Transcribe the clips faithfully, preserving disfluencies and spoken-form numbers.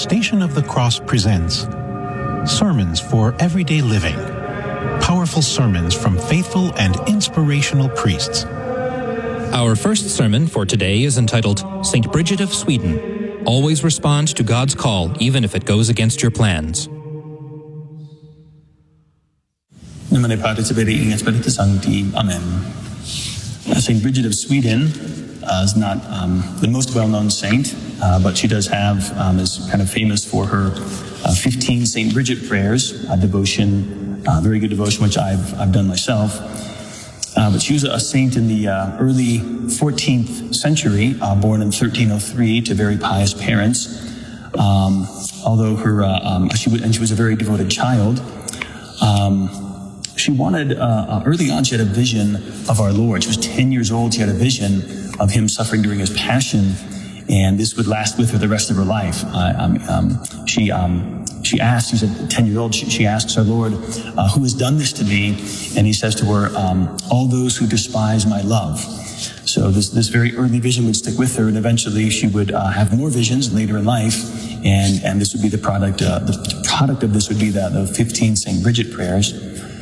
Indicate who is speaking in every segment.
Speaker 1: Station of the Cross presents Sermons for Everyday Living. Powerful sermons from faithful and inspirational priests.
Speaker 2: Our first sermon for today is entitled Saint Bridget of Sweden. Always respond to God's call, even if it goes against your plans.
Speaker 3: Nomine Patris et Filii et Spiritus Sancti. Amen. Uh, Saint Bridget of Sweden uh, is not um, the most well-known saint, uh, but she does have, um, is kind of famous for her uh, fifteen Saint Bridget prayers, a devotion, a uh, very good devotion, which I've, I've done myself. Uh, but she was a saint in the uh, early fourteenth century, uh, born in thirteen oh three to very pious parents. Um, although her, uh, um, she was, and she was a very devoted child. Um, she wanted, uh, early on, she had a vision of our Lord. She was ten years old. She had a vision of him suffering during his passion, and this would last with her the rest of her life. Uh, um, um, she, um, She asked, she said, ten years old, she, she asks our Lord, uh, who has done this to me? And he says to her, um, all those who despise my love. So this, this very early vision would stick with her, and eventually she would uh, have more visions later in life, and, and this would be the product, uh, the product of this would be the, the fifteen Saint Bridget prayers.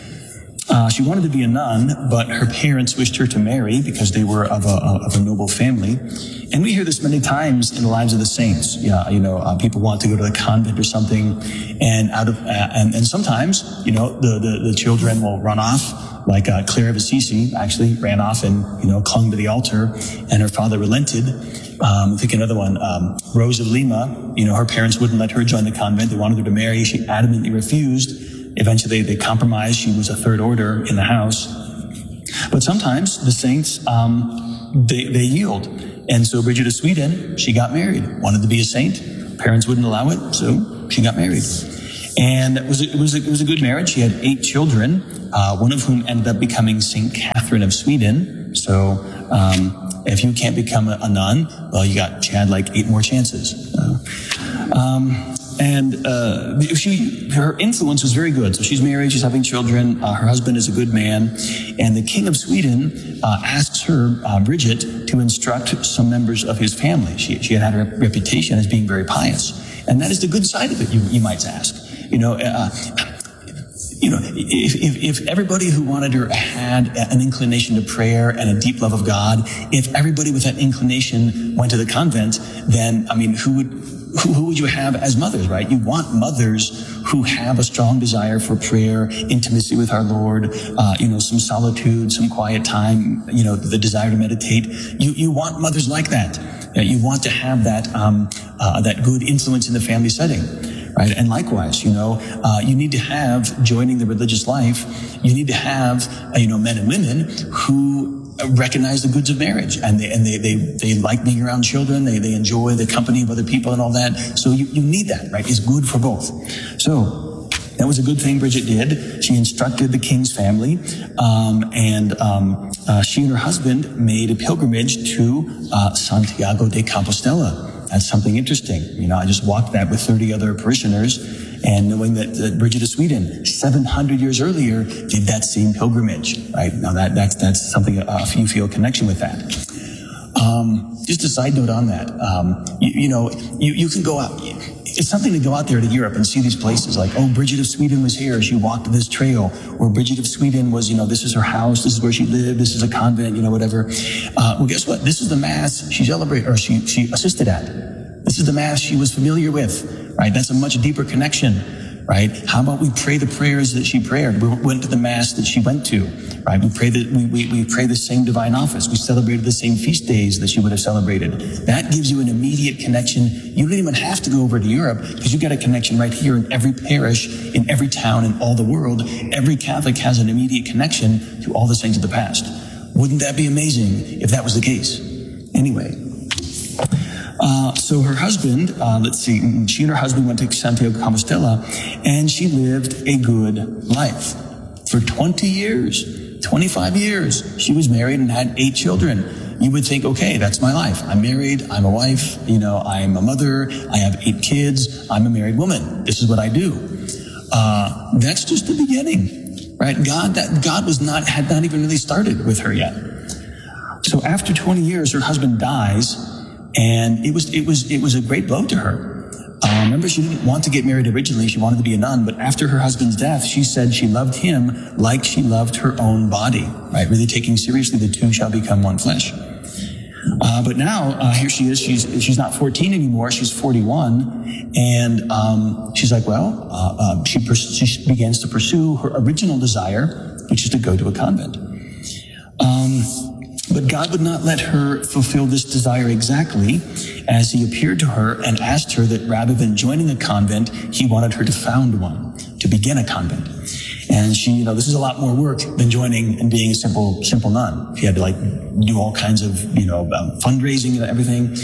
Speaker 3: Uh, she wanted to be a nun, but her parents wished her to marry because they were of a, of a noble family. And we hear this many times in the lives of the saints. Yeah, you know, uh, people want to go to the convent or something, and out of uh, and, and sometimes, you know, the, the, the children will run off, like uh, Clare of Assisi actually ran off and, you know, clung to the altar, and her father relented. Um, I think another one, um, Rose of Lima, you know, her parents wouldn't let her join the convent. They wanted her to marry. She adamantly refused. Eventually, they compromised. She was a third order in the house. But sometimes the saints, um, they, they yield. And so Bridget of Sweden, she got married, wanted to be a saint. Parents wouldn't allow it, so she got married. And it was a, it was a, it was a good marriage. She had eight children, uh, one of whom ended up becoming Saint Catherine of Sweden. So um, if you can't become a, a nun, well, you got, she had like eight more chances. Uh, um, And uh, she, her influence was very good. So she's married, she's having children. Uh, her husband is a good man. And the king of Sweden uh, asks her, uh, Bridget, to instruct some members of his family. She, she had had a reputation as being very pious. And that is the good side of it, you, you might ask. You know, uh, you know, if, if, if everybody who wanted her had an inclination to prayer and a deep love of God, if everybody with that inclination went to the convent, then, I mean, who would... Who, who would you have as mothers, right? You want mothers who have a strong desire for prayer, intimacy with our Lord, uh, you know, some solitude, some quiet time, you know, the desire to meditate. You, you want mothers like that. You want to have that, um, uh, that good influence in the family setting, right? And likewise, you know, uh, you need to have, joining the religious life, you need to have, uh, you know, men and women who recognize the goods of marriage, and they and they they, they like being around children. They they enjoy the company of other people and all that. So you, you need that, right? It's good for both. So that was a good thing Bridget did. She instructed the king's family, um, and um, uh, she and her husband made a pilgrimage to uh, Santiago de Compostela. That's something interesting. You know, I just walked that with thirty other parishioners, and knowing that, that Bridget of Sweden, seven hundred years earlier, did that same pilgrimage, right? Now that, that's, that's something, uh, you feel a connection with that. Um, just a side note on that. Um, you, you know, you, you can go out, it's something to go out there to Europe and see these places like, oh, Bridget of Sweden was here. She walked this trail. Or Bridget of Sweden was, you know, this is her house. This is where she lived. This is a convent, you know, whatever. Uh, well, guess what? This is the mass she celebrated, or she, she assisted at. This is the mass she was familiar with, right? That's a much deeper connection, right? How about we pray the prayers that she prayed? We went to the mass that she went to, right? We pray that we, we, we pray the same divine office. We celebrated the same feast days that she would have celebrated. That gives you an immediate connection. You don't even have to go over to Europe, because you got a connection right here in every parish, in every town, in all the world. Every Catholic has an immediate connection to all the saints of the past. Wouldn't that be amazing if that was the case? Anyway. Uh, so her husband, uh, let's see, she and her husband went to Santiago de Compostela, and she lived a good life. For twenty years, twenty-five years, she was married and had eight children. You would think, okay, that's my life. I'm married, I'm a wife, you know, I'm a mother, I have eight kids, I'm a married woman. This is what I do. Uh, that's just the beginning, right? God, that, God was not, had not even really started with her yet. So after twenty years, her husband dies, and it was, it was, it was a great blow to her. Uh, remember, she didn't want to get married originally. She wanted to be a nun. But after her husband's death, she said she loved him like she loved her own body, right? Really taking seriously the two shall become one flesh. Uh, but now, uh, here she is. She's, she's not fourteen anymore. She's forty-one. And, um, she's like, well, uh, uh, she, pers- she begins to pursue her original desire, which is to go to a convent. Um, but God would not let her fulfill this desire exactly, as he appeared to her and asked her that rather than joining a convent, he wanted her to found one, to begin a convent. And she, you know, this is a lot more work than joining and being a simple, simple nun. She had to like do all kinds of, you know, um, fundraising and everything.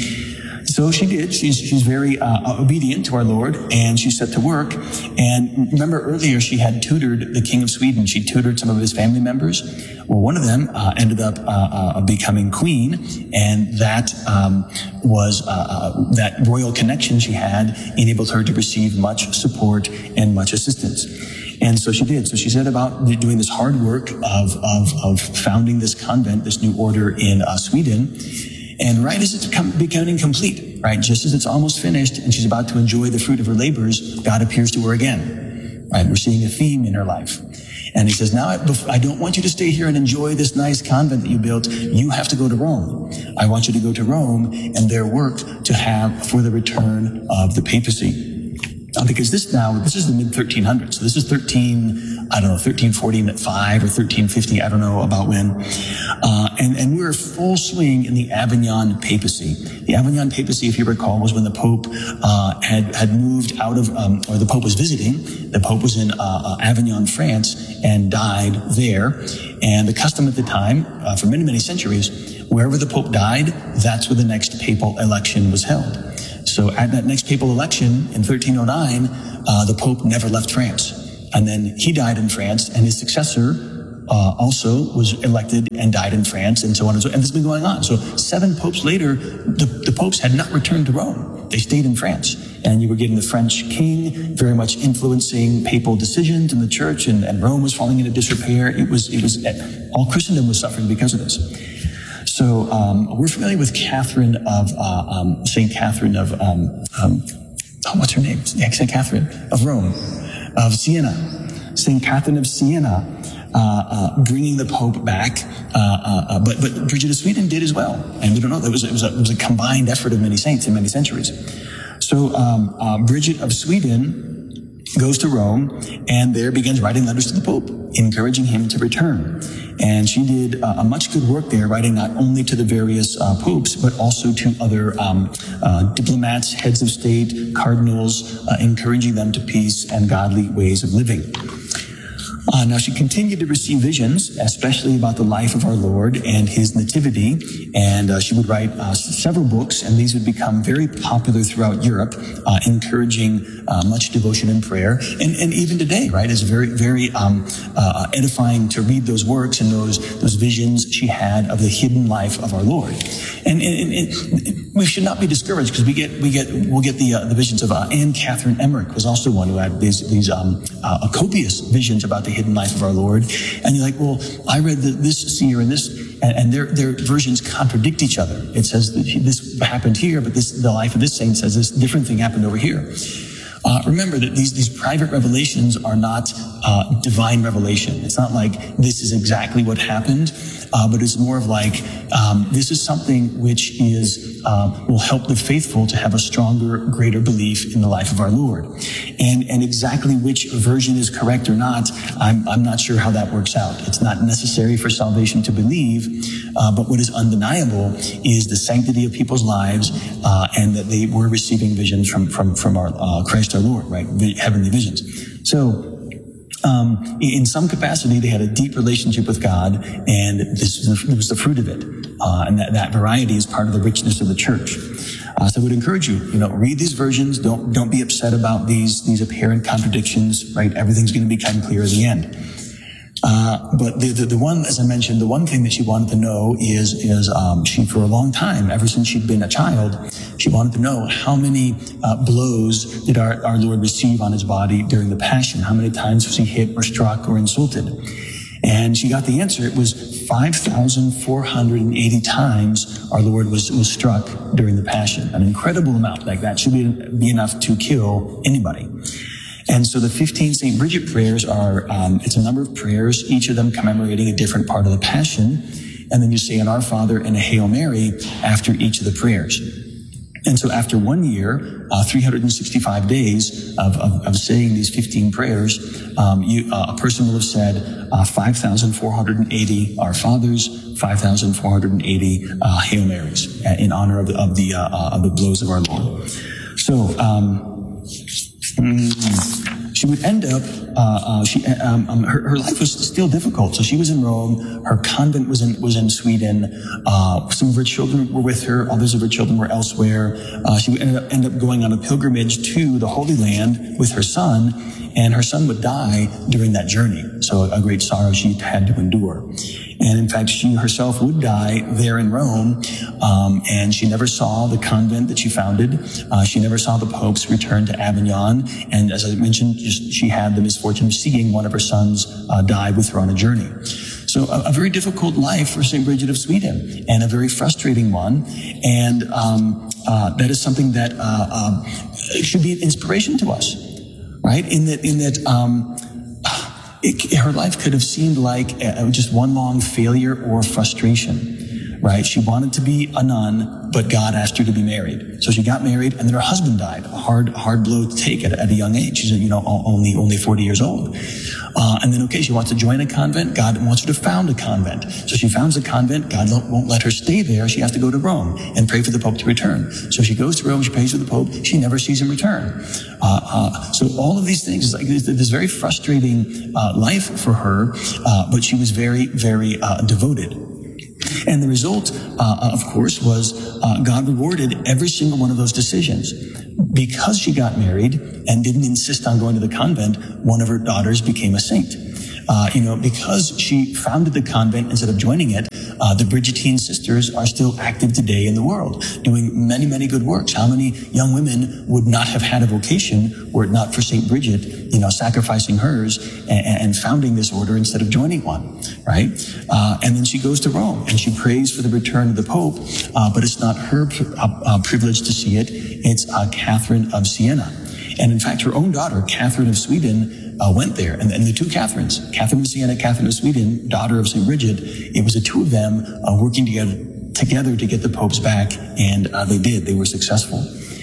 Speaker 3: So she did. She's, she's very uh, obedient to our Lord, and she set to work. And remember earlier, she had tutored the King of Sweden. She tutored some of his family members. Well, one of them uh, ended up uh, uh, becoming queen, and that um, was uh, uh, that royal connection she had enabled her to receive much support and much assistance. And so she did. So she set about doing this hard work of of, of founding this convent, this new order in uh, Sweden. And right as it's com- becoming complete, right, just as it's almost finished and she's about to enjoy the fruit of her labors, God appears to her again, right? We're seeing a theme in her life. And he says, now I, I don't want you to stay here and enjoy this nice convent that you built. You have to go to Rome. I want you to go to Rome and there work to have for the return of the papacy. Uh, because this now, this is the mid thirteen hundreds. So this is thirteen, I don't know, thirteen forty-five or thirteen fifty. I don't know about when. Uh, and, and we're full swing in the Avignon papacy. The Avignon papacy, if you recall, was when the Pope, uh, had, had moved out of, um, or the Pope was visiting. The Pope was in, uh, uh Avignon, France, and died there. And the custom at the time, uh, for many, many centuries, wherever the Pope died, that's where the next papal election was held. So at that next papal election in thirteen oh nine, uh, the Pope never left France. And then he died in France, and his successor uh, also was elected and died in France, and so on and so on. And this has been going on. So seven popes later, the, the popes had not returned to Rome. They stayed in France. And you were getting the French king very much influencing papal decisions in the church, and, and Rome was falling into disrepair. It was, it was, all Christendom was suffering because of this. So um, we're familiar with Catherine of uh, um, Saint Catherine of um, um, oh, what's her name? Saint Catherine of Rome, of Siena. Saint Catherine of Siena, uh, uh, bringing the Pope back. Uh, uh, but but Bridget of Sweden did as well, and we don't know. It was it was a, it was a combined effort of many saints in many centuries. So um, uh, Bridget of Sweden goes to Rome, and there begins writing letters to the Pope, encouraging him to return. And she did uh, a much good work there, writing not only to the various uh, popes, but also to other um, uh, diplomats, heads of state, cardinals, uh, encouraging them to peace and godly ways of living. Uh, now, she continued to receive visions, especially about the life of our Lord and his nativity, and uh, she would write uh, several books, and these would become very popular throughout Europe, uh, encouraging uh, much devotion and prayer. And, and even today, right, it's very, very um, uh, edifying to read those works and those those visions she had of the hidden life of our Lord. And, and, and we should not be discouraged, because we get we get we'll get the uh, the visions of uh, Anne Catherine Emmerich was also one who had these these um, uh, copious visions about the hidden life of our Lord. And you're like, well, I read the, this seer and this, and, and their their versions contradict each other. It says that this happened here, but this the life of this saint says this different thing happened over here. Uh, remember that these, these private revelations are not uh, divine revelation. It's not like this is exactly what happened, uh, but it's more of like um, this is something which is uh, will help the faithful to have a stronger, greater belief in the life of our Lord. And and exactly which version is correct or not, I'm I'm not sure how that works out. It's not necessary for salvation to believe, uh, but what is undeniable is the sanctity of people's lives, uh, and that they were receiving visions from from from our uh, Christ our Lord, right? The heavenly visions. So. Um, in some capacity, they had a deep relationship with God, and this was the, was the fruit of it. Uh, and that, that variety is part of the richness of the church. Uh, so I would encourage you, you know, read these versions. Don't, don't be upset about these, these apparent contradictions, right? Everything's going to become clear at the end. Uh, but the, the, the one, as I mentioned, the one thing that she wanted to know is, is, um, she, for a long time, ever since she'd been a child, she wanted to know how many, uh, blows did our, our Lord receive on his body during the Passion? How many times was he hit or struck or insulted? And she got the answer. It was five thousand four hundred eighty times our Lord was, was struck during the Passion. An incredible amount. Like that should be, be enough to kill anybody. And so the fifteen Saint Bridget prayers are, um, it's a number of prayers, each of them commemorating a different part of the Passion. And then you say an Our Father and a Hail Mary after each of the prayers. And so after one year, uh, three hundred sixty-five days of, of, of saying these fifteen prayers, um, you, uh, a person will have said uh, five thousand four hundred eighty Our Fathers, five thousand four hundred eighty uh, Hail Marys in honor of the, of the, uh, uh, of the blows of our Lord. So, um, mm, she would end up, uh, uh, she, um, um, her, her life was still difficult. So she was in Rome. Her convent was in, was in Sweden. Uh, some of her children were with her. Others of her children were elsewhere. Uh, she would end up, end up going on a pilgrimage to the Holy Land with her son, and her son would die during that journey. So a great sorrow she had to endure. And in fact, she herself would die there in Rome, um, and she never saw the convent that she founded. Uh, she never saw the popes return to Avignon. And as I mentioned, just, she had the misfortune of seeing one of her sons uh, die with her on a journey. So a, a very difficult life for Saint Bridget of Sweden, and a very frustrating one. And um, uh, that is something that uh, uh, should be an inspiration to us, right? In that, in that. Um, It, her life could have seemed like uh, just one long failure or frustration, right? She wanted to be a nun, but God asked her to be married. So she got married, and then her husband died. A hard, hard blow to take at, at a young age. She's, you know, only, only forty years old. Uh, and then, okay, she wants to join a convent. God wants her to found a convent. So she founds a convent. God won't let her stay there. She has to go to Rome and pray for the Pope to return. So she goes to Rome. She prays for the Pope. She never sees him return. Uh, uh, so all of these things, like this, this very frustrating uh, life for her, uh, but she was very, very uh, devoted. And the result, uh, of course, was uh, God rewarded every single one of those decisions. Because she got married and didn't insist on going to the convent, one of her daughters became a saint. Uh, you know, because she founded the convent instead of joining it, uh, the Bridgetine sisters are still active today in the world, doing many, many good works. How many young women would not have had a vocation were it not for Saint Bridget, you know, sacrificing hers and, and founding this order instead of joining one, right? Uh, and then she goes to Rome and she prays for the return of the Pope, uh, but it's not her uh, uh, privilege to see it. It's uh, Catherine of Siena. And in fact, her own daughter, Catherine of Sweden, uh, went there. And, and the two Catherines, Catherine of Siena, Catherine of Sweden, daughter of Saint Bridget, it was the two of them uh, working together, together to get the popes back. And uh, they did. They were successful.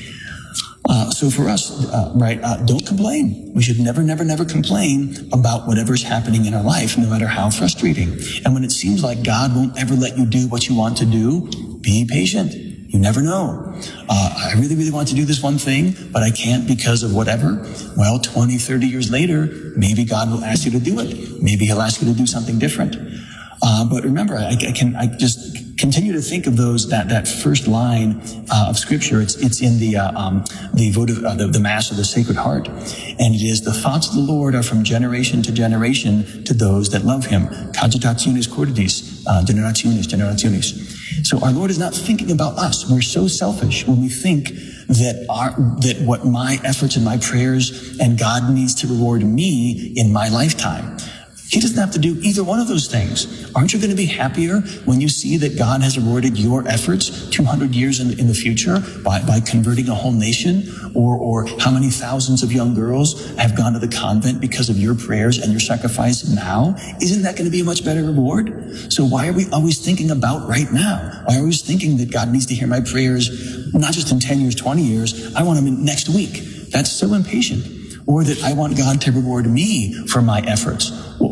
Speaker 3: Uh, so for us, uh, right, uh, don't complain. We should never, never, never complain about whatever's happening in our life, no matter how frustrating. And when it seems like God won't ever let you do what you want to do, be patient. You never know. Uh, I really, really want to do this one thing, but I can't because of whatever. Well, twenty, thirty years later, maybe God will ask you to do it. Maybe he'll ask you to do something different. Uh, but remember, I, I can, I just continue to think of those, that, that first line uh, of scripture. It's, it's in the, uh, um, the votive, uh, the, the Mass of the Sacred Heart. And it is, the thoughts of the Lord are from generation to generation to those that love him. Cogitationis cordis, uh, generationis, generationis. So our Lord is not thinking about us. We're so selfish when we think that our, that what my efforts and my prayers and God needs to reward me in my lifetime. He doesn't have to do either one of those things. Aren't you going to be happier when you see that God has rewarded your efforts two hundred years in, in the future by, by converting a whole nation? Or, or how many thousands of young girls have gone to the convent because of your prayers and your sacrifice now? Isn't that going to be a much better reward? So why are we always thinking about right now? Why are we always thinking that God needs to hear my prayers, not just in ten years, twenty years? I want them next week. That's so impatient. Or that I want God to reward me for my efforts.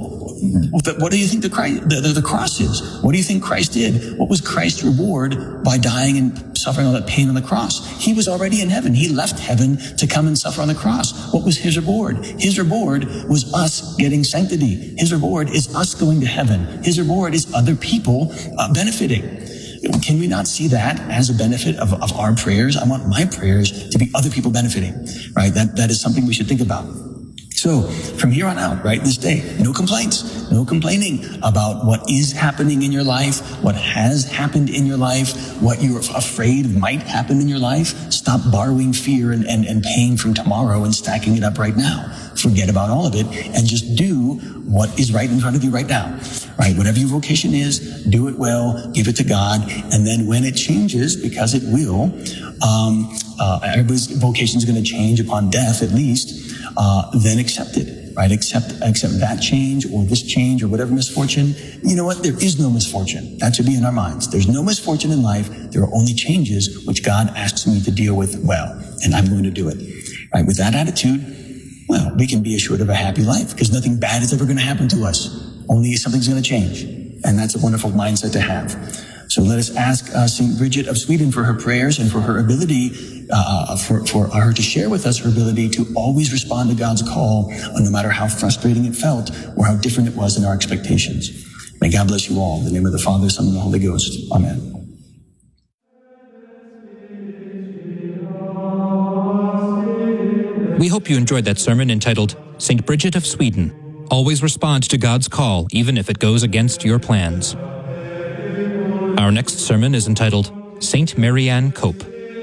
Speaker 3: What do you think the, Christ, the, the, the cross is? What do you think Christ did? What was Christ's reward by dying and suffering all that pain on the cross? He was already in heaven. He left heaven to come and suffer on the cross. What was his reward? His reward was us getting sanctity. His reward is us going to heaven. His reward is other people uh, benefiting. Can we not see that as a benefit of, of our prayers? I want my prayers to be other people benefiting, right? That, that is something we should think about. So from here on out, right, this day, no complaints, no complaining about what is happening in your life, what has happened in your life, what you're afraid might happen in your life. Stop borrowing fear and, and, and paying from tomorrow and stacking it up right now. forget about all of it and just do what is right in front of you right now, right? Whatever your vocation is, do it well, give it to God, and then when it changes, because it will, um, uh, everybody's vocation is going to change upon death at least, uh, then accept it, right? Accept, accept that change or this change or whatever misfortune. You know what? There is no misfortune. That should be in our minds. There's no misfortune in life. There are only changes which God asks me to deal with well, and I'm going to do it, right? With that attitude, well, we can be assured of a happy life because nothing bad is ever going to happen to us. Only something's going to change. And that's a wonderful mindset to have. So let us ask uh, Saint Bridget of Sweden for her prayers and for her ability, uh, for, for her to share with us her ability to always respond to God's call, uh, no matter how frustrating it felt or how different it was in our expectations. May God bless you all. In the name of the Father, Son, and the Holy Ghost. Amen.
Speaker 2: We hope you enjoyed that sermon entitled Saint Bridget of Sweden. Always respond to God's call, even if it goes against your plans. Our next sermon is entitled Saint Marianne Cope.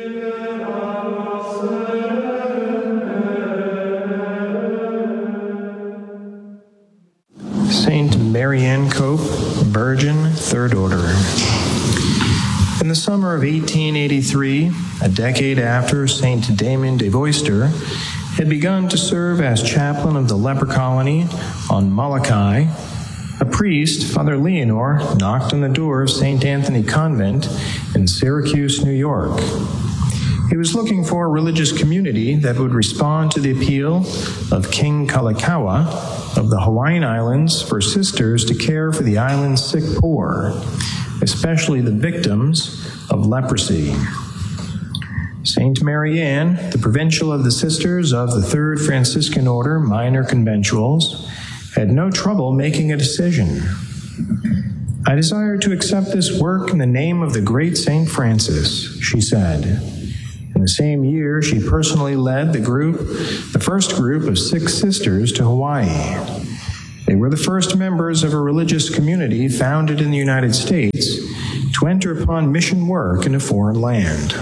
Speaker 4: Saint Marianne Cope, Virgin, Third Order. In the summer of eighteen eighty-three, a decade after Saint Damien de Veuster had begun to serve as chaplain of the leper colony on Molokai, a priest, Father Leonor, knocked on the door of Saint Anthony Convent in Syracuse, New York. He was looking for a religious community that would respond to the appeal of King Kalakaua of the Hawaiian Islands for sisters to care for the island's sick poor, especially the victims of leprosy. Saint Marianne, the provincial of the Sisters of the Third Franciscan Order Minor Conventuals, had no trouble making a decision. I desire to accept this work in the name of the great Saint Francis, she said. In the same year, she personally led the group, the first group of six sisters to Hawaii. They were the first members of a religious community founded in the United States to enter upon mission work in a foreign land.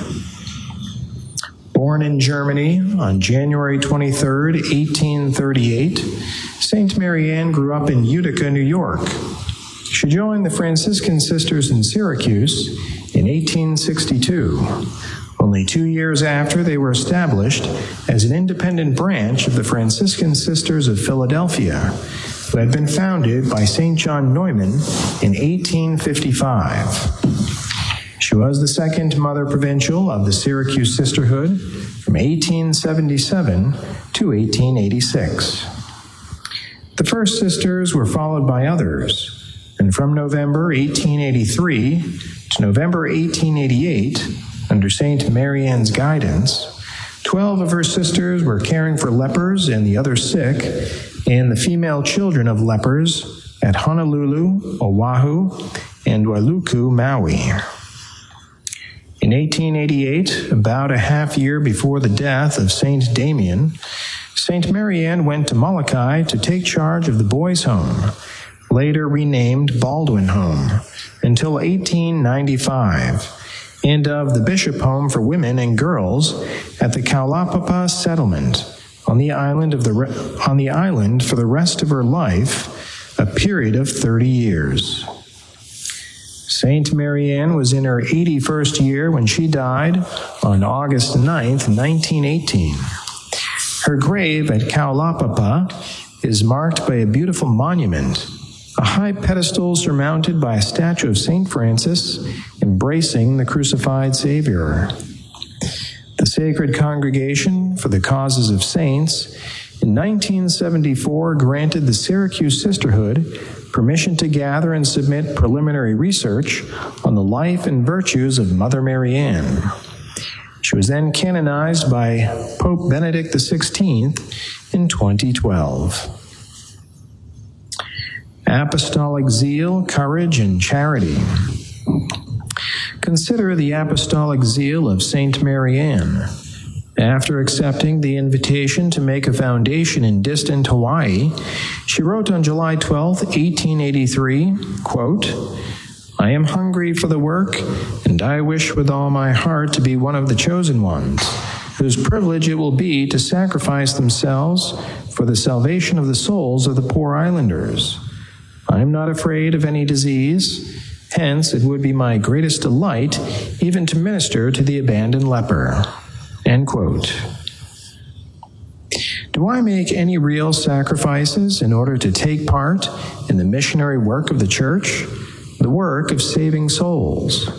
Speaker 4: Born in Germany on January twenty-third, eighteen thirty-eight, Saint Marianne grew up in Utica, New York. She joined the Franciscan Sisters in Syracuse in eighteen sixty-two, only two years after they were established as an independent branch of the Franciscan Sisters of Philadelphia, who had been founded by Saint John Neumann in eighteen fifty-five. She was the second Mother Provincial of the Syracuse Sisterhood from eighteen seventy-seven to eighteen eighty-six. The first sisters were followed by others, and from November eighteen eighty-three to November eighteen eighty-eight, under Saint Marianne's guidance, twelve of her sisters were caring for lepers and the other sick, and the female children of lepers at Honolulu, Oahu, and Wailuku, Maui. In eighteen eighty-eight, about a half year before the death of Saint Damien, Saint Marianne went to Molokai to take charge of the boys' home, later renamed Baldwin Home, until eighteen ninety-five, and of the Bishop Home for Women and Girls at the Kaulapapa Settlement on the island of the re- on the island for the rest of her life, a period of thirty years. Saint Marianne was in her eighty-first year when she died on August ninth, nineteen eighteen. Her grave at Kaulapapa is marked by a beautiful monument, a high pedestal surmounted by a statue of Saint Francis embracing the crucified Savior. The Sacred Congregation for the Causes of Saints in nineteen seventy-four granted the Syracuse Sisterhood permission to gather and submit preliminary research on the life and virtues of Mother Marianne. She was then canonized by Pope Benedict the sixteenth in twenty twelve. Apostolic zeal, courage, and charity. Consider the apostolic zeal of Saint Marianne. After accepting the invitation to make a foundation in distant Hawaii, she wrote on July twelfth, eighteen eighty-three, quote, "I am hungry for the work, and I wish with all my heart to be one of the chosen ones, whose privilege it will be to sacrifice themselves for the salvation of the souls of the poor islanders. I am not afraid of any disease, hence it would be my greatest delight even to minister to the abandoned leper." End quote. Do I make any real sacrifices in order to take part in the missionary work of the church, the work of saving souls?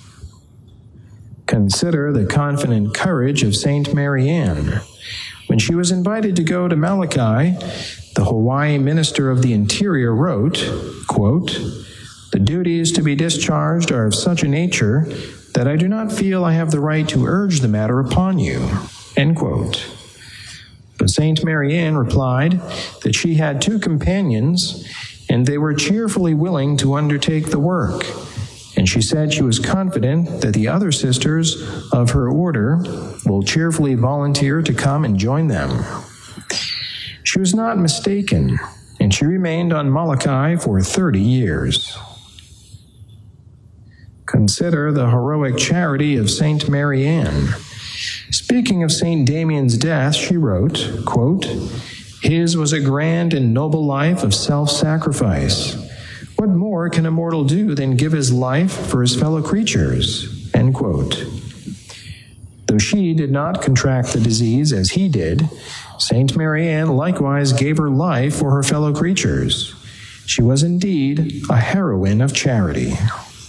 Speaker 4: Consider the confident courage of Saint Mary Ann. When she was invited to go to Malachi, the Hawaii Minister of the Interior wrote, quote, "The duties to be discharged are of such a nature that I do not feel I have the right to urge the matter upon you." End quote. But Saint Mary Ann replied that she had two companions, and they were cheerfully willing to undertake the work. And she said she was confident that the other sisters of her order will cheerfully volunteer to come and join them. She was not mistaken, and she remained on Molokai for thirty years. Consider the heroic charity of Saint Mary Ann. Speaking of Saint Damian's death, she wrote, quote, "His was a grand and noble life of self-sacrifice. What more can a mortal do than give his life for his fellow creatures?" End quote. Though she did not contract the disease as he did, Saint Mary Ann likewise gave her life for her fellow creatures. She was indeed a heroine of charity.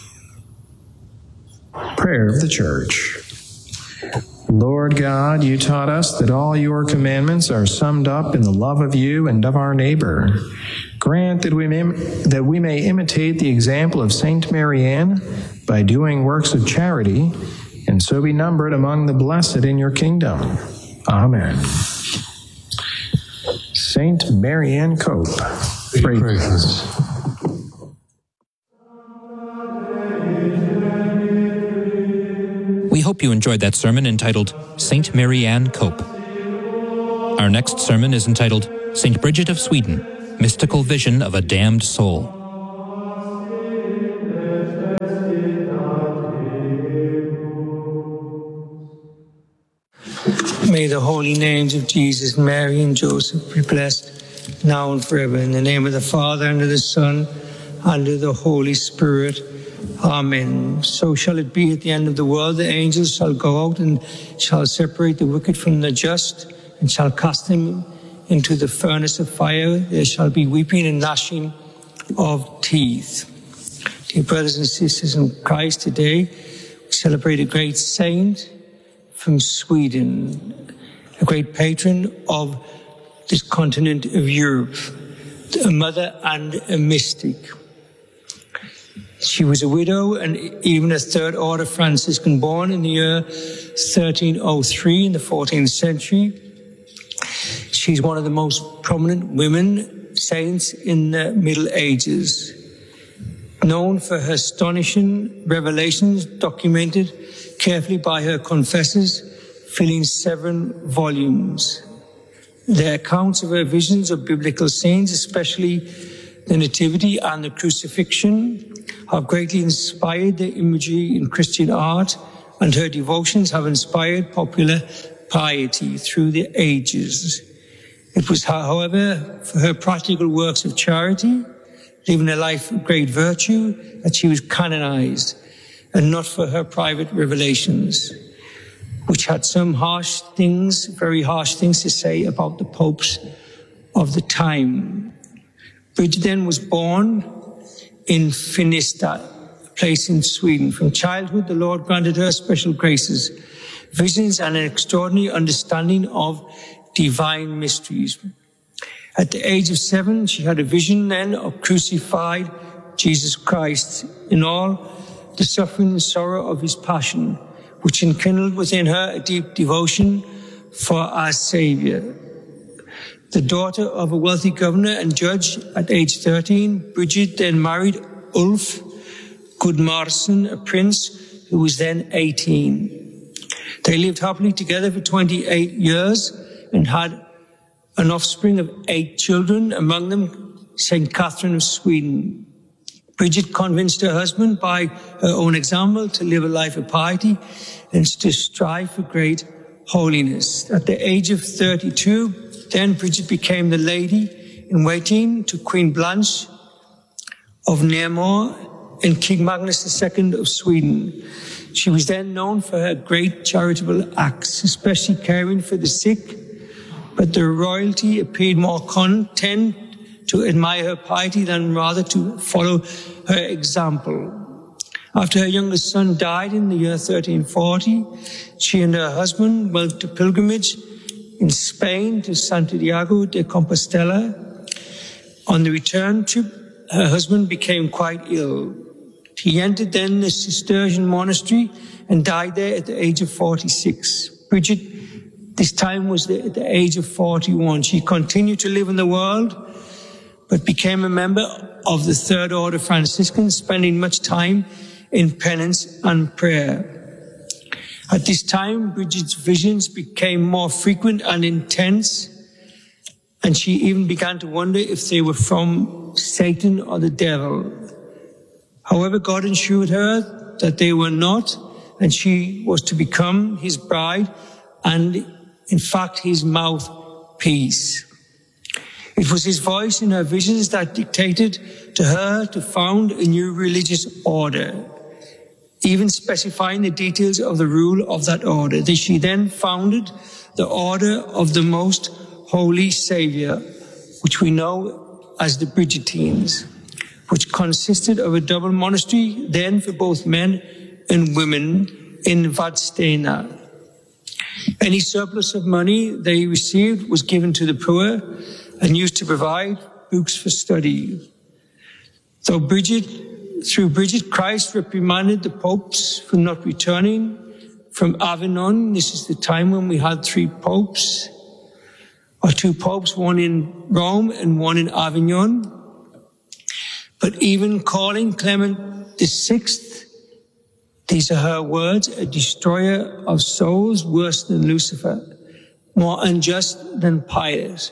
Speaker 4: Prayer of the Church. Lord God, you taught us that all your commandments are summed up in the love of you and of our neighbor. Grant that we may, that we may imitate the example of Saint Mary Ann by doing works of charity, and so be numbered among the blessed in your kingdom. Amen. Saint Mary Ann Cope, pray for us.
Speaker 2: We hope you enjoyed that sermon entitled Saint Mary Ann Cope. Our next sermon is entitled Saint Bridget of Sweden, Mystical Vision of a Damned Soul.
Speaker 5: May the holy names of Jesus, Mary, and Joseph be blessed now and forever. In the name of the Father, and of the Son, and of the Holy Spirit. Amen. So shall it be at the end of the world. The angels shall go out and shall separate the wicked from the just, and shall cast them into the furnace of fire. There shall be weeping and gnashing of teeth. Dear brothers and sisters in Christ, today we celebrate a great saint from Sweden, a great patron of this continent of Europe, a mother and a mystic. She was a widow and even a third order Franciscan, born in the year thirteen oh three in the fourteenth century. She's one of the most prominent women saints in the Middle Ages, known for her astonishing revelations documented carefully by her confessors, filling seven volumes. The accounts of her visions of biblical saints, especially the Nativity and the Crucifixion, have greatly inspired the imagery in Christian art, and her devotions have inspired popular piety through the ages. It was, however, for her practical works of charity, living a life of great virtue, that she was canonized, and not for her private revelations, which had some harsh things, very harsh things to say about the popes of the time. Bridget then was born in Finistad, a place in Sweden. From childhood, the Lord granted her special graces, visions, and an extraordinary understanding of divine mysteries. At the age of seven, she had a vision then of crucified Jesus Christ in all the suffering and sorrow of his passion, which enkindled within her a deep devotion for our Savior. The daughter of a wealthy governor and judge at age thirteen, Bridget then married Ulf Gudmarsson, a prince who was then eighteen. They lived happily together for twenty-eight years and had an offspring of eight children, among them Saint Catherine of Sweden. Bridget convinced her husband by her own example to live a life of piety and to strive for great holiness. At the age of thirty-two, then Bridget became the lady in waiting to Queen Blanche of Nemours and King Magnus the Second of Sweden. She was then known for her great charitable acts, especially caring for the sick, but the royalty appeared more content to admire her piety than rather to follow her example. After her youngest son died in the year thirteen forty, she and her husband went to pilgrimage in Spain to Santiago de Compostela. On the return trip, her husband became quite ill. He entered then the Cistercian monastery and died there at the age of forty-six. Bridget, this time, was at the age of forty-one. She continued to live in the world, but became a member of the Third Order Franciscans, spending much time in penance and prayer. At this time, Bridget's visions became more frequent and intense, and she even began to wonder if they were from Satan or the devil. However, God assured her that they were not, and she was to become his bride and, in fact, his mouthpiece. It was his voice in her visions that dictated to her to found a new religious order, even specifying the details of the rule of that order. She then founded the Order of the Most Holy Saviour, which we know as the Bridgetines, which consisted of a double monastery then for both men and women in Vadstena. Any surplus of money they received was given to the poor and used to provide books for study. Though Bridget, through Bridget, Christ reprimanded the popes for not returning from Avignon. This is the time when we had three popes, or two popes, one in Rome and one in Avignon. But even calling Clement the Sixth, these are her words, a destroyer of souls, worse than Lucifer, more unjust than Pilate,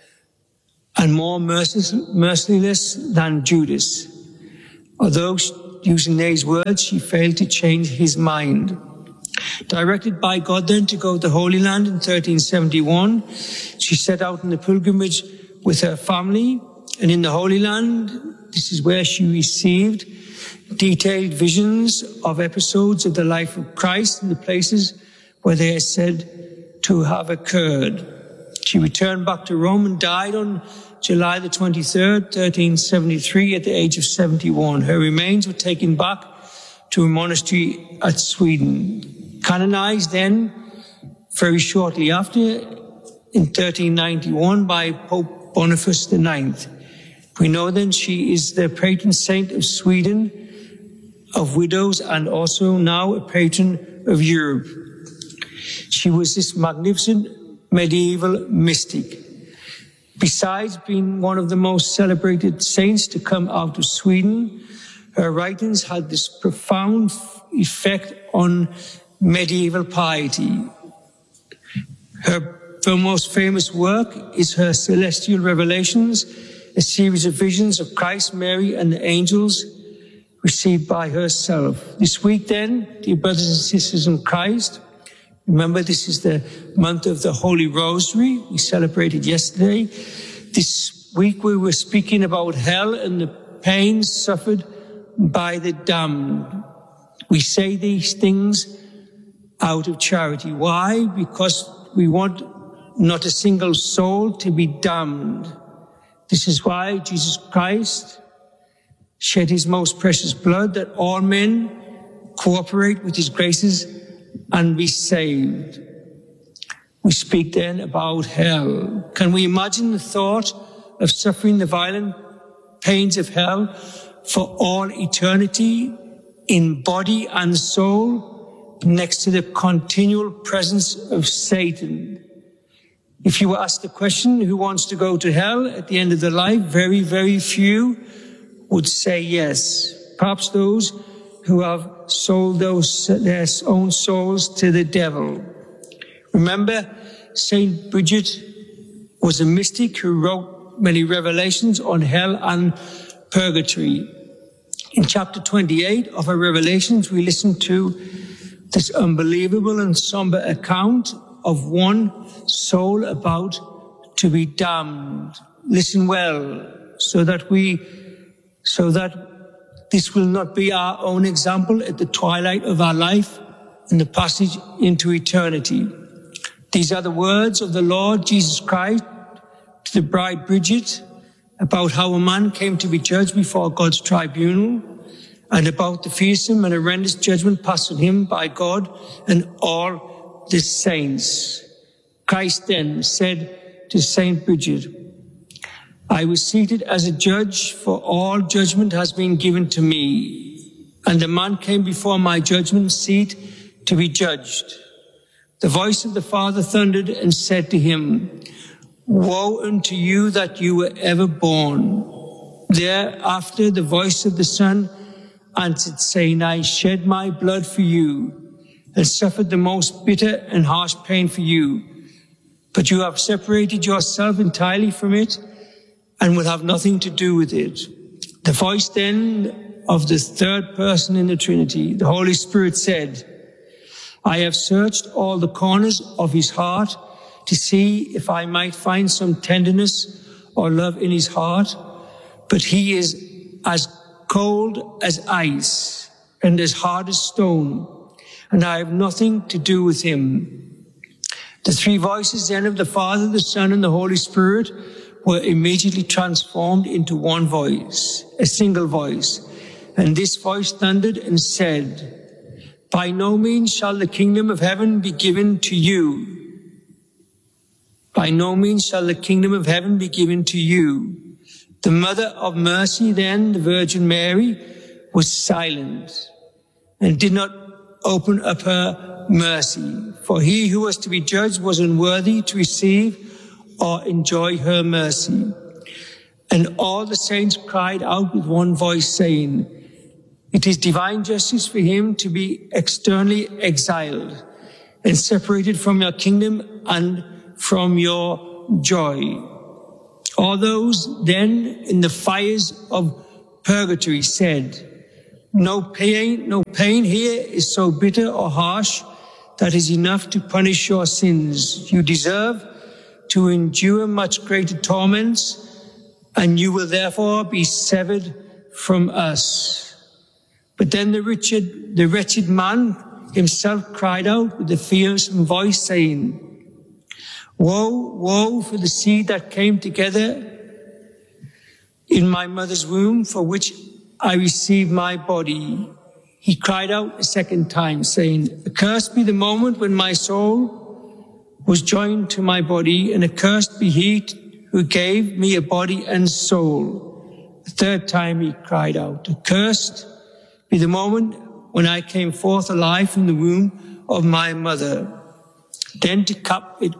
Speaker 5: and more merciless than Judas. Although using these words, she failed to change his mind. Directed by God then to go to Holy Land in thirteen seventy-one, she set out on the pilgrimage with her family, and in the Holy Land, this is where she received detailed visions of episodes of the life of Christ in the places where they are said to have occurred. She returned back to Rome and died on July the twenty-third, thirteen seventy-three, at the age of seventy-one. Her remains were taken back to a monastery at Sweden. Canonized then, very shortly after, in thirteen ninety-one by Pope Boniface the Ninth. We know then she is the patron saint of Sweden, of widows, and also now a patron of Europe. She was this magnificent medieval mystic. Besides being one of the most celebrated saints to come out of Sweden, her writings had this profound effect on medieval piety. Her, her most famous work is her Celestial Revelations, a series of visions of Christ, Mary, and the angels received by herself. This week then, dear brothers and sisters in Christ, remember this is the month of the Holy Rosary. We celebrated yesterday. This week we were speaking about hell and the pains suffered by the damned. We say these things out of charity. Why? Because we want not a single soul to be damned. This is why Jesus Christ shed his most precious blood, that all men cooperate with his graces and be saved. We speak then about hell. Can we imagine the thought of suffering the violent pains of hell for all eternity in body and soul next to the continual presence of Satan? If you were asked the question, who wants to go to hell at the end of their life, very, very few would say yes. Perhaps those who have sold those, their own souls to the devil. Remember, Saint Bridget was a mystic who wrote many revelations on hell and purgatory. In chapter twenty-eight of her Revelations, we listen to this unbelievable and somber account of one soul about to be damned. Listen well, so that we, so that this will not be our own example at the twilight of our life and the passage into eternity. These are the words of the Lord Jesus Christ to the bride Bridget about how a man came to be judged before God's tribunal, and about the fearsome and horrendous judgment passed on him by God and all the saints. Christ then said to Saint Bridget, I was seated as a judge, for all judgment has been given to me. And a man came before my judgment seat to be judged. The voice of the Father thundered and said to him, Woe unto you that you were ever born. Thereafter the voice of the Son answered, saying, I shed my blood for you, and suffered the most bitter and harsh pain for you. But you have separated yourself entirely from it, and will have nothing to do with it. The voice then of the third person in the Trinity, the Holy Spirit, said, I have searched all the corners of his heart to see if I might find some tenderness or love in his heart, but he is as cold as ice and as hard as stone, and I have nothing to do with him. The three voices then of the Father, the Son, and the Holy Spirit were immediately transformed into one voice, a single voice. And this voice thundered and said, By no means shall the kingdom of heaven be given to you. By no means shall the kingdom of heaven be given to you. The Mother of Mercy then, the Virgin Mary, was silent and did not open up her mercy, for he who was to be judged was unworthy to receive or enjoy her mercy. And all the saints cried out with one voice, saying, It is divine justice for him to be externally exiled and separated from your kingdom and from your joy. All those then in the fires of purgatory said, No pain, no pain here is so bitter or harsh that is enough to punish your sins. You deserve to endure much greater torments, and you will therefore be severed from us. But then the wretched, the wretched man himself cried out with a fearsome voice, saying, Woe, woe for the seed that came together in my mother's womb, for which I received my body. He cried out a second time, saying, Accursed be the moment when my soul was joined to my body, and accursed be he who gave me a body and soul. The third time he cried out, Accursed be the moment when I came forth alive from the womb of my mother. Then to cap it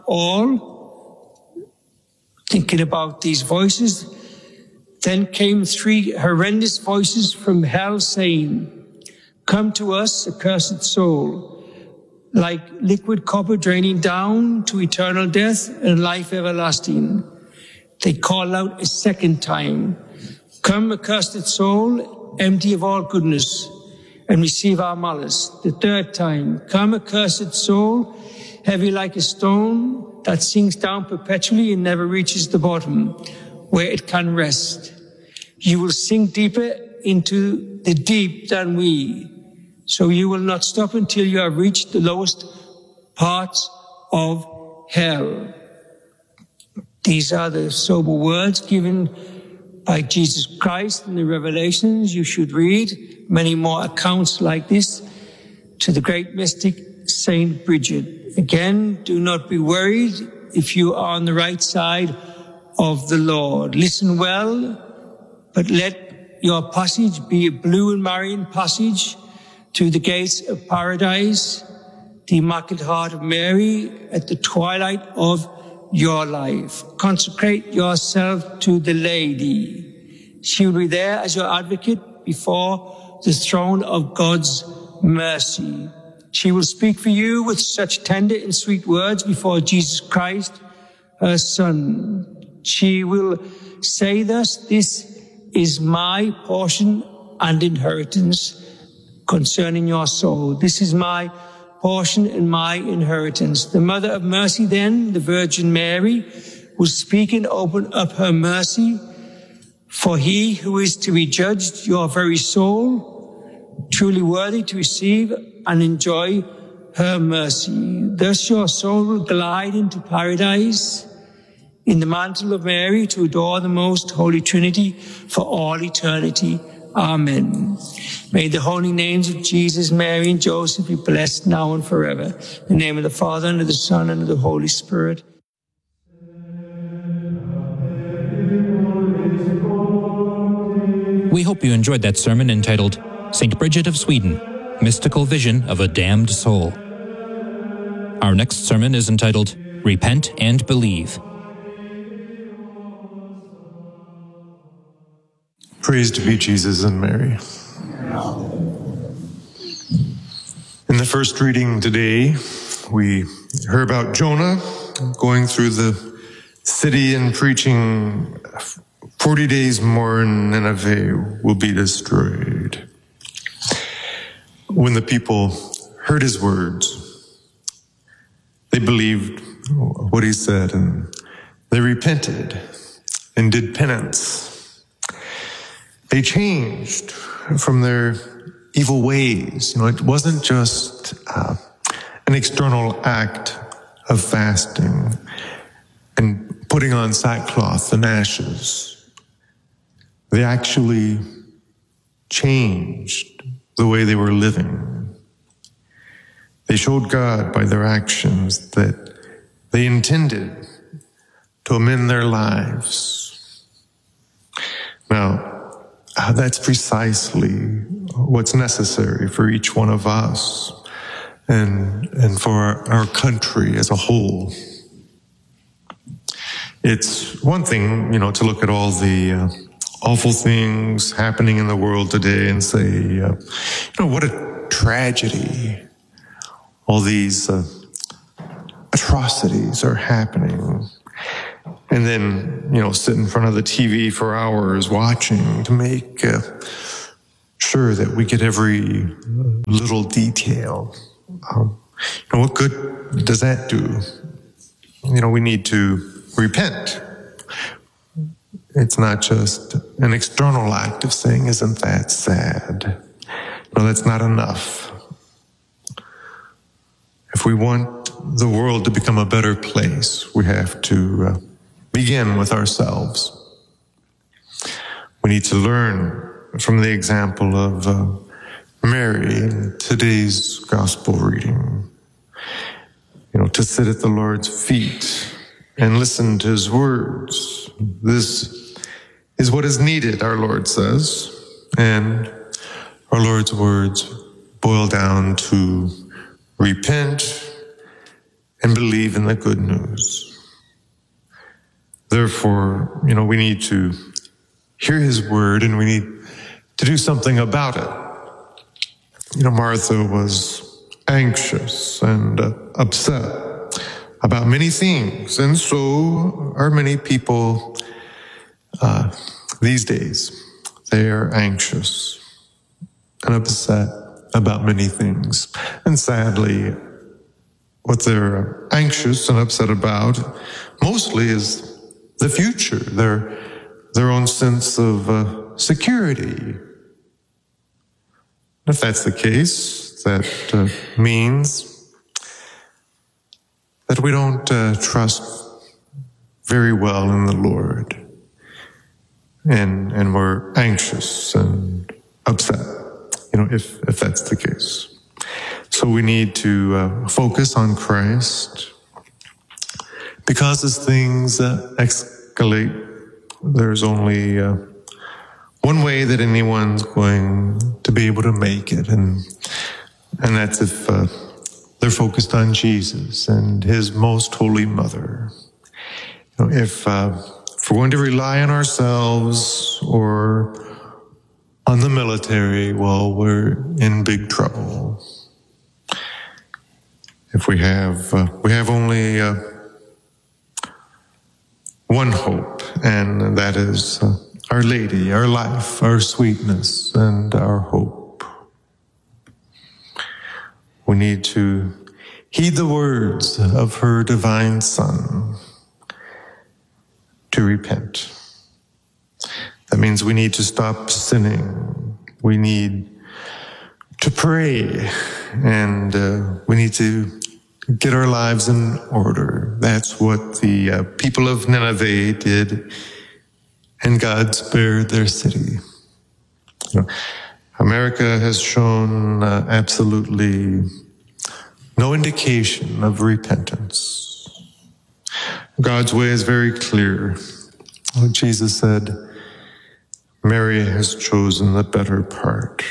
Speaker 5: all, thinking about these voices, then came three horrendous voices from hell saying, Come to us, accursed soul, like liquid copper draining down to eternal death and life everlasting. They call out a second time, Come, accursed soul, empty of all goodness, and receive our malice. The third time, Come, accursed soul, heavy like a stone that sinks down perpetually and never reaches the bottom where it can rest. You will sink deeper into the deep than we, so you will not stop until you have reached the lowest parts of hell. These are the sober words given by Jesus Christ in the Revelations. You should read many more accounts like this to the great mystic Saint Bridget. Again, do not be worried if you are on the right side of the Lord. Listen well, but let your passage be a blue and Marian passage to the gates of paradise, the Immaculate Heart of Mary at the twilight of your life. Consecrate yourself to the Lady. She will be there as your advocate before the throne of God's mercy. She will speak for you with such tender and sweet words before Jesus Christ, her Son. She will say thus, This is my portion and inheritance concerning your soul. This is my portion and my inheritance. The Mother of Mercy then, the Virgin Mary, will speak and open up her mercy for he who is to be judged, your very soul, truly worthy to receive and enjoy her mercy. Thus your soul will glide into paradise in the mantle of Mary to adore the most holy Trinity for all eternity. Amen. May the holy names of Jesus, Mary, and Joseph be blessed now and forever. In the name of the Father, and of the Son, and of the Holy Spirit.
Speaker 2: We hope you enjoyed that sermon entitled Saint Bridget of Sweden, Mystical Vision of a Damned Soul. Our next sermon is entitled Repent and Believe.
Speaker 6: Praise be Jesus and Mary. In the first reading today, we heard about Jonah going through the city and preaching forty days more and Nineveh will be destroyed. When the people heard his words, they believed what he said and they repented and did penance. They changed from their evil ways. You know, it wasn't just uh, an external act of fasting and putting on sackcloth and ashes. They actually changed the way they were living. They showed God by their actions that they intended to amend their lives. Now, that's precisely what's necessary for each one of us and, and for our, our country as a whole. It's one thing, you know, to look at all the uh, awful things happening in the world today and say, uh, you know, what a tragedy. All these uh, atrocities are happening. And then, you know, sit in front of the T V for hours watching to make uh, sure that we get every little detail. Um, you know, what good does that do? You know, we need to repent. It's not just an external act of saying, isn't that sad? No, that's not enough. If we want the world to become a better place, we have to uh, begin with ourselves. We need to learn from the example of uh, Mary in today's gospel reading. You know, to sit at the Lord's feet and listen to his words. This is what is needed, our Lord says. And our Lord's words boil down to repent and believe in the good news. Therefore, you know, we need to hear his word and we need to do something about it. You know, Martha was anxious and uh, upset about many things, and so are many people uh, these days. They are anxious and upset about many things. And sadly, what they're anxious and upset about mostly is the future, their, their own sense of uh, security. If that's the case, that uh, means that we don't uh, trust very well in the Lord. And, and we're anxious and upset, you know, if, if that's the case. So we need to uh, focus on Christ, because as things uh, escalate, there's only uh, one way that anyone's going to be able to make it, and and that's if uh, they're focused on Jesus and his most holy mother. You know, if, uh, if we're going to rely on ourselves or on the military, well, we're in big trouble. If we have, uh, we have only uh, one hope, and that is uh, Our Lady, our life, our sweetness, and our hope. We need to heed the words of her divine Son to repent. That means we need to stop sinning. We need to pray, and uh, we need to get our lives in order. That's what the uh, people of Nineveh did, and God spared their city. You know, America has shown uh, absolutely no indication of repentance. God's way is very clear. What Jesus said, Mary has chosen the better part.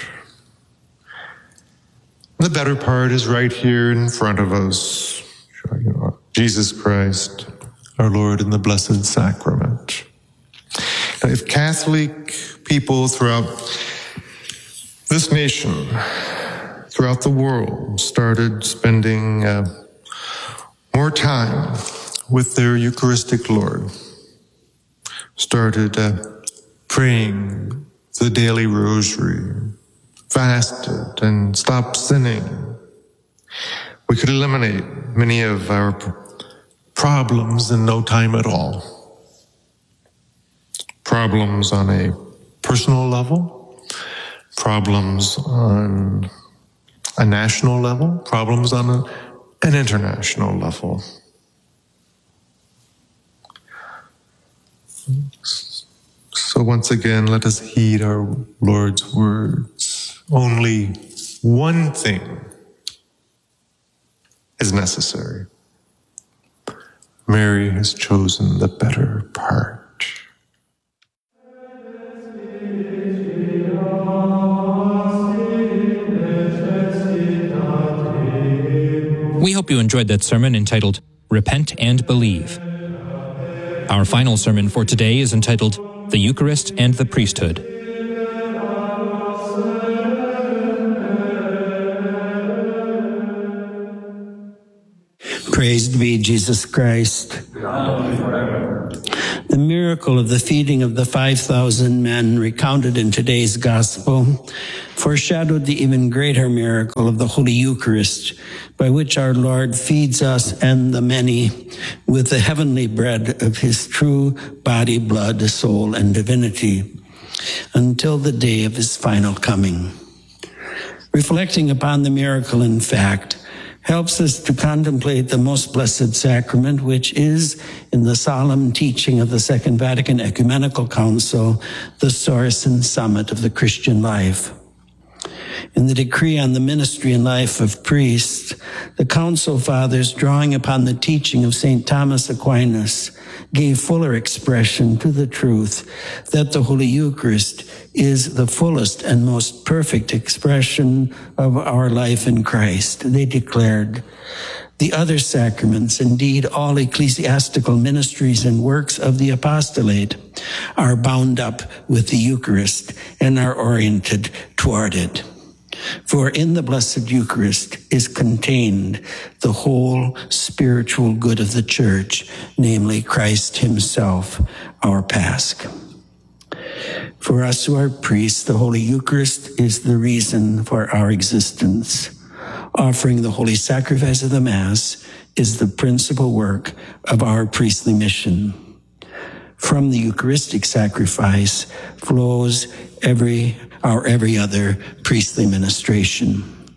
Speaker 6: The better part is right here in front of us. You know, Jesus Christ, our Lord in the Blessed Sacrament. Now, if Catholic people throughout this nation, throughout the world, started spending uh, more time with their Eucharistic Lord, started uh, praying the daily rosary, fasted, and stopped sinning, we could eliminate many of our problems in no time at all. Problems on a personal level, problems on a national level, problems on a, an international level. So once again, let us heed our Lord's words. Only one thing is necessary. Mary has chosen the better part.
Speaker 2: We hope you enjoyed that sermon entitled, Repent and Believe. Our final sermon for today is entitled, The Eucharist and the Priesthood.
Speaker 7: Praised be Jesus Christ. The miracle of the feeding of the five thousand men recounted in today's gospel foreshadowed the even greater miracle of the Holy Eucharist, by which our Lord feeds us and the many with the heavenly bread of his true body, blood, soul, and divinity, until the day of his final coming. Reflecting upon the miracle, in fact, helps us to contemplate the most blessed sacrament, which is, in the solemn teaching of the Second Vatican Ecumenical Council, the source and summit of the Christian life. In the decree on the ministry and life of priests, the Council Fathers, drawing upon the teaching of Saint Thomas Aquinas, gave fuller expression to the truth that the Holy Eucharist is the fullest and most perfect expression of our life in Christ. They declared, the other sacraments, indeed all ecclesiastical ministries and works of the apostolate, are bound up with the Eucharist and are oriented toward it. For in the Blessed Eucharist is contained the whole spiritual good of the Church, namely Christ himself, our Pasch. For us who are priests, the Holy Eucharist is the reason for our existence. Offering the holy sacrifice of the Mass is the principal work of our priestly mission. From the Eucharistic sacrifice flows every our every other priestly ministration.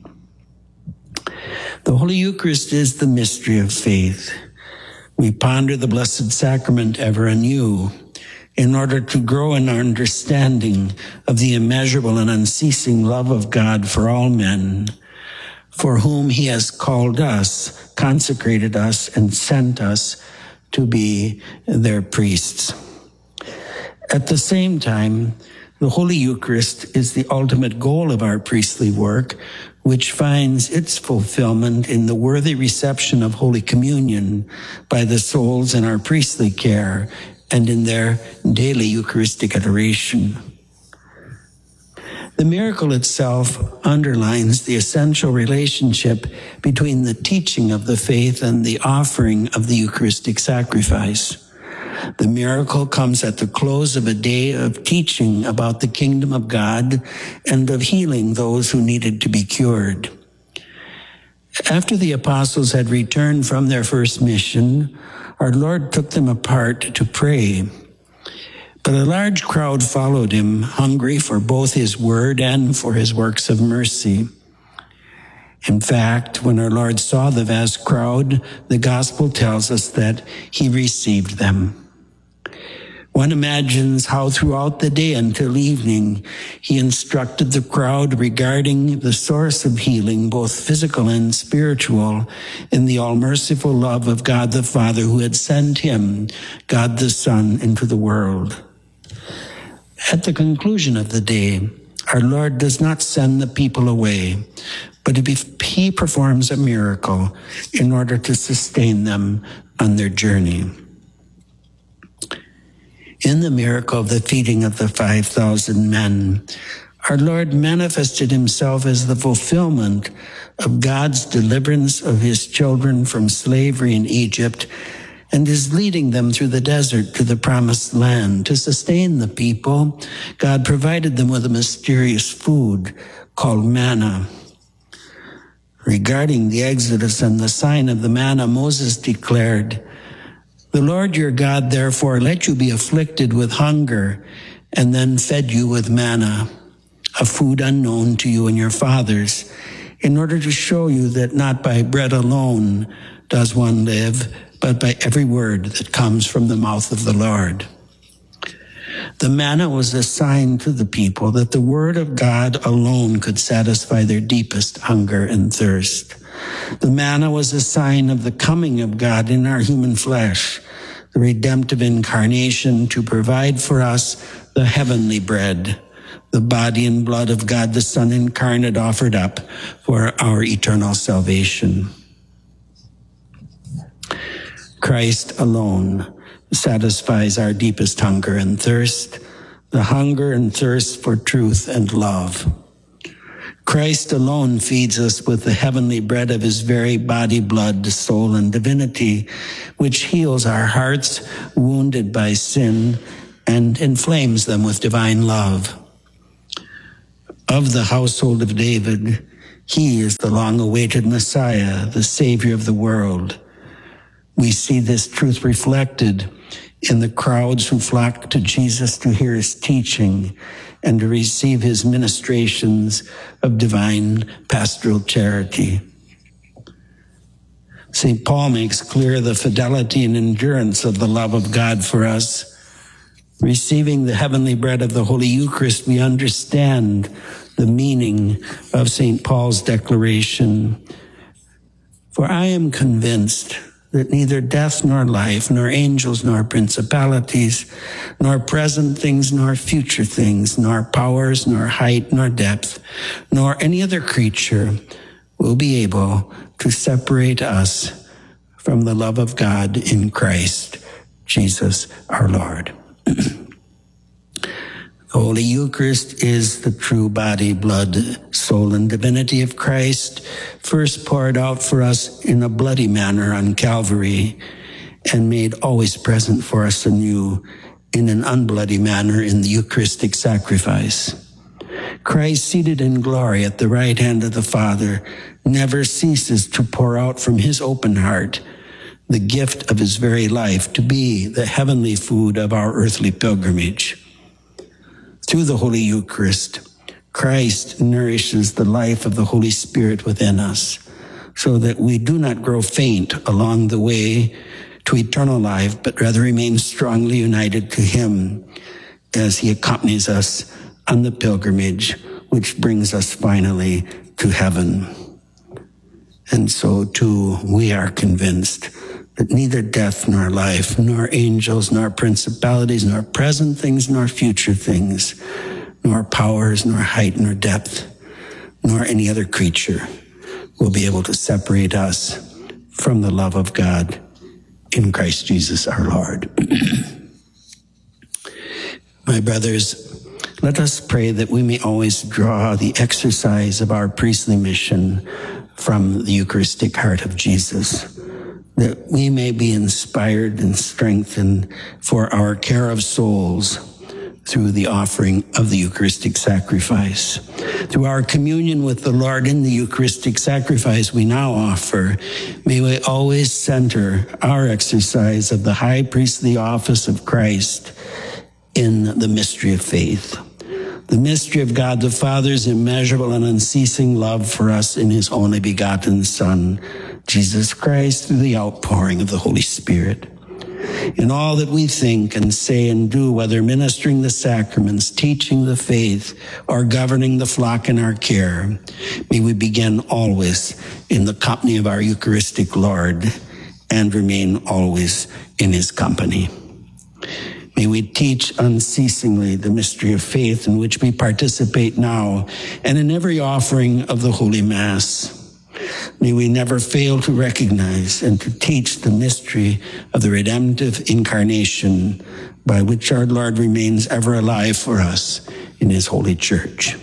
Speaker 7: The Holy Eucharist is the mystery of faith. We ponder the Blessed Sacrament ever anew in order to grow in our understanding of the immeasurable and unceasing love of God for all men, for whom he has called us, consecrated us, and sent us to be their priests. At the same time, the Holy Eucharist is the ultimate goal of our priestly work, which finds its fulfillment in the worthy reception of Holy Communion by the souls in our priestly care and in their daily Eucharistic adoration. The miracle itself underlines the essential relationship between the teaching of the faith and the offering of the Eucharistic sacrifice. The miracle comes at the close of a day of teaching about the kingdom of God and of healing those who needed to be cured. After the apostles had returned from their first mission, our Lord took them apart to pray. But a large crowd followed him, hungry for both his word and for his works of mercy. In fact, when our Lord saw the vast crowd, the gospel tells us that he received them. One imagines how throughout the day until evening, he instructed the crowd regarding the source of healing, both physical and spiritual, in the all-merciful love of God the Father who had sent him, God the Son, into the world. At the conclusion of the day, our Lord does not send the people away, but he performs a miracle in order to sustain them on their journey. In the miracle of the feeding of the five thousand men, our Lord manifested himself as the fulfillment of God's deliverance of his children from slavery in Egypt and is leading them through the desert to the promised land. To sustain the people, God provided them with a mysterious food called manna. Regarding the Exodus and the sign of the manna, Moses declared, "The Lord your God, therefore, let you be afflicted with hunger, and then fed you with manna, a food unknown to you and your fathers, in order to show you that not by bread alone does one live, but by every word that comes from the mouth of the Lord." The manna was a sign to the people that the word of God alone could satisfy their deepest hunger and thirst. The manna was a sign of the coming of God in our human flesh, the redemptive incarnation to provide for us the heavenly bread, the body and blood of God the Son incarnate offered up for our eternal salvation. Christ alone satisfies our deepest hunger and thirst, the hunger and thirst for truth and love. Christ alone feeds us with the heavenly bread of his very body, blood, soul, and divinity, which heals our hearts wounded by sin and inflames them with divine love. Of the household of David, he is the long-awaited Messiah, the Savior of the world. We see this truth reflected in the crowds who flock to Jesus to hear his teaching and to receive his ministrations of divine pastoral charity. Saint Paul makes clear the fidelity and endurance of the love of God for us. Receiving the heavenly bread of the Holy Eucharist, we understand the meaning of Saint Paul's declaration. For I am convinced that neither death nor life, nor angels nor principalities, nor present things nor future things, nor powers, nor height, nor depth, nor any other creature will be able to separate us from the love of God in Christ Jesus our Lord. The Holy Eucharist is the true body, blood, soul, and divinity of Christ, first poured out for us in a bloody manner on Calvary and made always present for us anew in an unbloody manner in the Eucharistic sacrifice. Christ, seated in glory at the right hand of the Father, never ceases to pour out from his open heart the gift of his very life to be the heavenly food of our earthly pilgrimage. Through the Holy Eucharist, Christ nourishes the life of the Holy Spirit within us so that we do not grow faint along the way to eternal life, but rather remain strongly united to him as he accompanies us on the pilgrimage, which brings us finally to heaven. And so too, we are convinced that neither death nor life, nor angels, nor principalities, nor present things, nor future things, nor powers, nor height, nor depth, nor any other creature will be able to separate us from the love of God in Christ Jesus our Lord. My brothers, let us pray that we may always draw the exercise of our priestly mission from the Eucharistic heart of Jesus, that we may be inspired and strengthened for our care of souls through the offering of the Eucharistic sacrifice. Through our communion with the Lord in the Eucharistic sacrifice we now offer, may we always center our exercise of the high priestly office of Christ in the mystery of faith. The mystery of God the Father's immeasurable and unceasing love for us in his only begotten Son, Jesus Christ, through the outpouring of the Holy Spirit. In all that we think and say and do, whether ministering the sacraments, teaching the faith, or governing the flock in our care, may we begin always in the company of our Eucharistic Lord and remain always in his company. May we teach unceasingly the mystery of faith in which we participate now and in every offering of the Holy Mass. May we never fail to recognize and to teach the mystery of the redemptive incarnation by which our Lord remains ever alive for us in his holy church.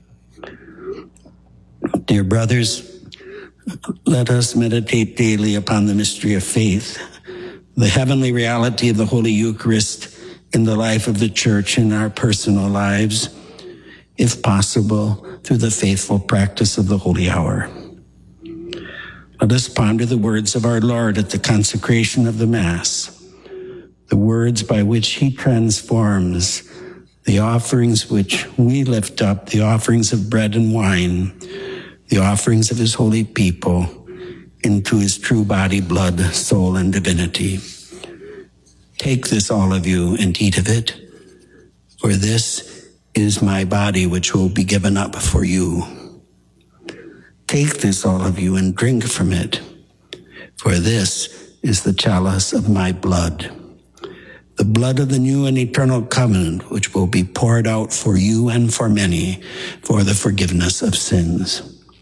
Speaker 7: Dear brothers, let us meditate daily upon the mystery of faith, the heavenly reality of the Holy Eucharist in the life of the church in our personal lives, if possible, through the faithful practice of the Holy Hour. Let us ponder the words of our Lord at the consecration of the Mass, the words by which he transforms the offerings which we lift up, the offerings of bread and wine, the offerings of his holy people, into his true body, blood, soul, and divinity. Take this, all of you, and eat of it, for this is my body which will be given up for you. Take this, all of you, and drink from it, for this is the chalice of my blood, the blood of the new and eternal covenant, which will be poured out for you and for many for the forgiveness of sins.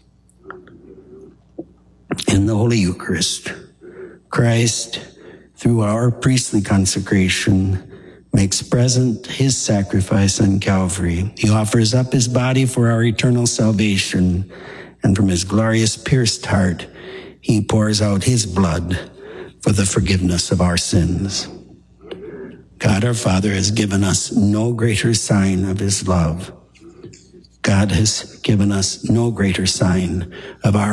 Speaker 7: In the Holy Eucharist, Christ, through our priestly consecration, makes present his sacrifice on Calvary. He offers up his body for our eternal salvation, and from his glorious pierced heart, he pours out his blood for the forgiveness of our sins. God our Father has given us no greater sign of his love. God has given us no greater sign of our